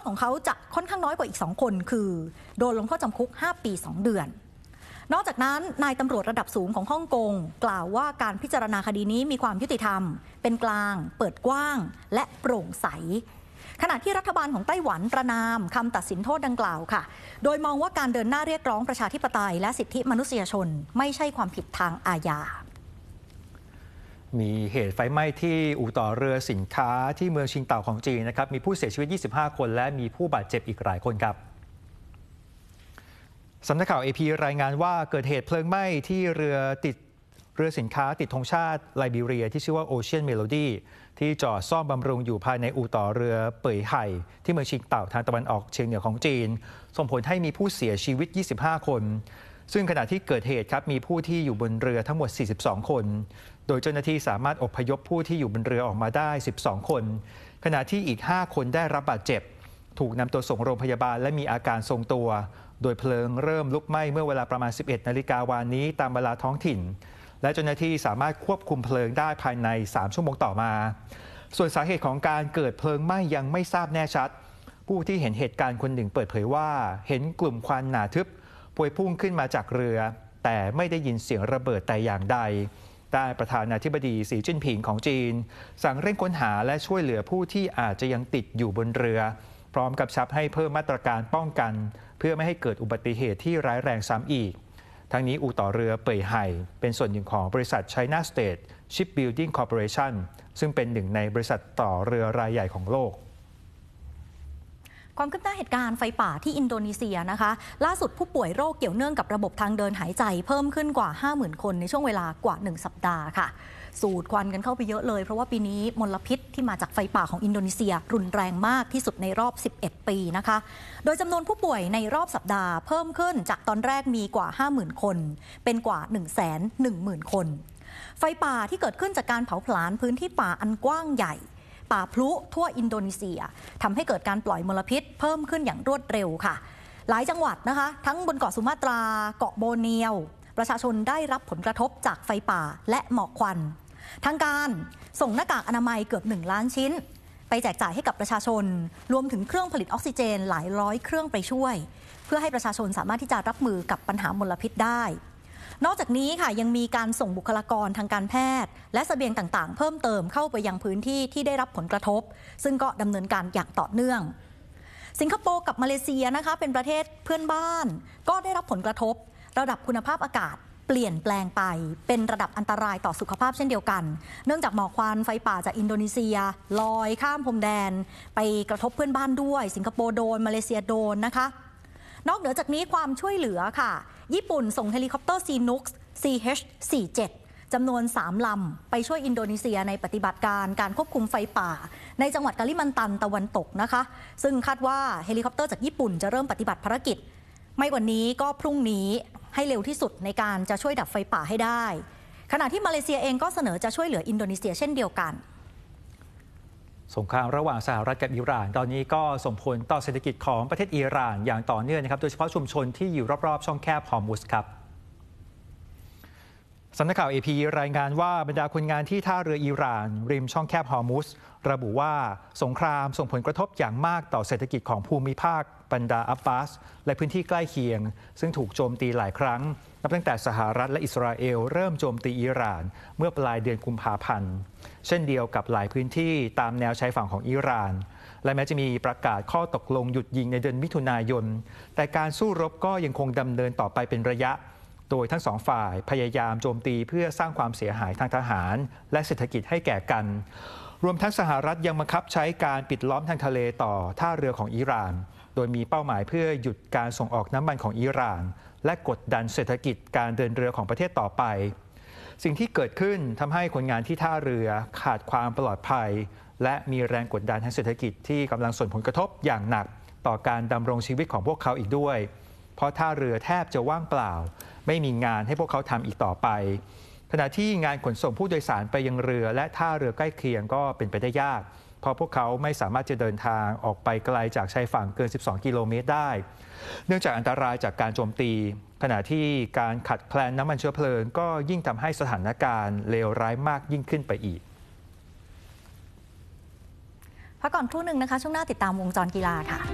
ของเขาจะค่อนข้างน้อยกว่าอีก2คนคือโดนลงโทษจำคุก5 ปี 2 เดือนนอกจากนั้นนายตำรวจระดับสูงของฮ่องกงกล่าวว่าการพิจารณาคดีนี้มีความยุติธรรมเป็นกลางเปิดกว้างและโปร่งใสขณะที่รัฐบาลของไต้หวันประณามคำตัดสินโทษดังกล่าวค่ะโดยมองว่าการเดินหน้าเรียกร้องประชาธิปไตยและสิทธิมนุษยชนไม่ใช่ความผิดทางอาญามีเหตุไฟไหม้ที่อู่ต่อเรือสินค้าที่เมืองชิงเต่าของจีนนะครับมีผู้เสียชีวิต25 คนและมีผู้บาดเจ็บอีกหลายคนครับสำนักข่าว AP รายงานว่าเกิดเหตุเพลิงไหม้ที่เรือสินค้าติดธงชาติไลบีเรียที่ชื่อว่า Ocean Melody ที่จอดซ่อมบำรุงอยู่ภายในอู่ต่อเรือเป่ยไห่ที่เมืองชิงเต่าทางตะวันออกเฉียงเหนือของจีนส่งผลให้มีผู้เสียชีวิต25 คนซึ่งขณะที่เกิดเหตุครับมีผู้ที่อยู่บนเรือทั้งหมด42 คนโดยเจ้าหน้าที่สามารถอพยพผู้ที่อยู่บนเรือออกมาได้12 คนขณะที่อีก5 คนได้รับบาดเจ็บถูกนำตัวส่งโรงพยาบาลและมีอาการทรงตัวโดยเพลิงเริ่มลุกไหม้เมื่อเวลาประมาณ 11 นาฬิกาวานนี้ตามเวลาท้องถิ่นและเจ้าหน้าที่สามารถควบคุมเพลิงได้ภายใน3 ชั่วโมงต่อมาส่วนสาเหตุของการเกิดเพลิงไหม้ยังไม่ทราบแน่ชัดผู้ที่เห็นเหตุการณ์คนหนึ่งเปิดเผยว่าเห็นกลุ่มควันหนาทึบพวยพุ่งขึ้นมาจากเรือแต่ไม่ได้ยินเสียงระเบิดแต่อย่างใดด้านประธานาธิบดีสีจิ้นผิงของจีนสั่งเร่งค้นหาและช่วยเหลือผู้ที่อาจจะยังติดอยู่บนเรือพร้อมกับชับให้เพิ่มมาตรการป้องกันเพื่อไม่ให้เกิดอุบัติเหตุที่ร้ายแรงซ้ำอีกทั้งนี้อู่ต่อเรือเป่ยไห่เป็นส่วนหนึ่งของบริษัท China State Shipbuilding Corporation ซึ่งเป็นหนึ่งในบริษัทต่อเรือรายใหญ่ของโลกความคืบหน้าเหตุการณ์ไฟป่าที่อินโดนีเซียนะคะล่าสุดผู้ป่วยโรคเกี่ยวเนื่องกับระบบทางเดินหายใจเพิ่มขึ้นกว่า 50,000 คนในช่วงเวลากว่า1 สัปดาห์ค่ะสูดควันกันเข้าไปเยอะเลยเพราะว่าปีนี้มลพิษที่มาจากไฟป่าของอินโดนีเซียรุนแรงมากที่สุดในรอบ11 ปีนะคะโดยจำนวนผู้ป่วยในรอบสัปดาห์เพิ่มขึ้นจากตอนแรกมีกว่า 50,000 คนเป็นกว่า 110,000 คนไฟป่าที่เกิดขึ้นจากการเผาผลาญพื้นที่ป่าอันกว้างใหญ่ป่าพลุทั่วอินโดนีเซียทำให้เกิดการปล่อยมลพิษเพิ่มขึ้นอย่างรวดเร็วค่ะหลายจังหวัดนะคะทั้งบนเกาะสุมาตราเกาะโบเนียวประชาชนได้รับผลกระทบจากไฟป่าและหมอกควันทางการส่งหน้ากากอนามัยเกือบ1 ล้านชิ้นไปแจกจ่ายให้กับประชาชนรวมถึงเครื่องผลิตออกซิเจนหลายร้อยเครื่องไปช่วยเพื่อให้ประชาชนสามารถที่จะรับมือกับปัญหามลพิษได้นอกจากนี้ค่ะยังมีการส่งบุคลากรทางการแพทย์และเสบียงต่างๆเพิ่มเติมเข้าไปยังพื้นที่ที่ได้รับผลกระทบซึ่งก็ดำเนินการอย่างต่อเนื่องสิงคโปร์กับมาเลเซียนะคะเป็นประเทศเพื่อนบ้านก็ได้รับผลกระทบระดับคุณภาพอากาศเปลี่ยนแปลงไปเป็นระดับอันตรายต่อสุขภาพเช่นเดียวกันเนื่องจากหมอกควันไฟป่าจากอินโดนีเซียลอยข้ามพรมแดนไปกระทบเพื่อนบ้านด้วยสิงคโปร์โดนมาเลเซียโดนนะคะนอกเหนือจากนี้ความช่วยเหลือค่ะญี่ปุ่นส่งเฮลิคอปเตอร์ Sinux CH-47 จำนวน3 ลำไปช่วยอินโดนีเซียในปฏิบัติการควบคุมไฟป่าในจังหวัดกาลิมันตันตะวันตกนะคะซึ่งคาดว่าเฮลิคอปเตอร์จากญี่ปุ่นจะเริ่มปฏิบัติภารกิจไม่วันนี้ก็พรุ่งนี้ให้เร็วที่สุดในการจะช่วยดับไฟป่าให้ได้ขณะที่มาเลเซียเองก็เสนอจะช่วยเหลืออินโดนีเซียเช่นเดียวกันสงครามระหว่างสหรัฐกับอิหร่านตอนนี้ก็ส่งผลต่อเศรษฐกิจของประเทศอิหร่านอย่างต่อเนื่องนะครับโดยเฉพาะชุมชนที่อยู่รอบๆช่องแคบฮอร์มุซครับสำนักข่าว AP รายงานว่าบรรดาคนงานที่ท่าเรืออิหร่านริมช่องแคบฮอร์มุซระบุว่าสงครามส่งผลกระทบอย่างมากต่อเศรษฐกิจของภูมิภาคบันดาอับบาสและพื้นที่ใกล้เคียงซึ่งถูกโจมตีหลายครั้งนับตั้งแต่สหรัฐและอิสราเอลเริ่มโจมตีอิหร่านเมื่อปลายเดือนกุมภาพันธ์เช่นเดียวกับหลายพื้นที่ตามแนวชายฝั่งของอิหร่านและแม้จะมีประกาศข้อตกลงหยุดยิงในเดือนมิถุนายนแต่การสู้รบก็ยังคงดำเนินต่อไปเป็นระยะโดยทั้งสองฝ่ายพยายามโจมตีเพื่อสร้างความเสียหายทางทหารและเศรษฐกิจให้แก่กันรวมทั้งสหรัฐยังบังคับใช้การปิดล้อมทางทะเลต่อท่าเรือของอิหร่านโดยมีเป้าหมายเพื่อหยุดการส่งออกน้ำมันของอิหร่านและกดดันเศรษฐกิจการเดินเรือของประเทศต่อไปสิ่งที่เกิดขึ้นทำให้คนงานที่ท่าเรือขาดความปลอดภัยและมีแรงกดดันทางเศรษฐกิจที่กำลังส่งผลกระทบอย่างหนักต่อการดำรงชีวิตของพวกเขาอีกด้วยเพราะท่าเรือแทบจะว่างเปล่าไม่มีงานให้พวกเขาทำอีกต่อไปขณะที่งานขนส่งผู้โดยสารไปยังเรือและท่าเรือใกล้เคียงก็เป็นไปได้ยากเพราะพวกเขาไม่สามารถจะเดินทางออกไปไกลจากชายฝั่งเกิน12 กิโลเมตรได้เนื่องจากอันตรายจากการโจมตีขณะที่การขัดแคลนน้ำมันเชื้อเพลิงก็ยิ่งทำให้สถานการณ์เลวร้ายมากยิ่งขึ้นไปอีกพักก่อนครู่หนึ่งนะคะช่วงหน้าติดตามวงจรกีฬาค่ะ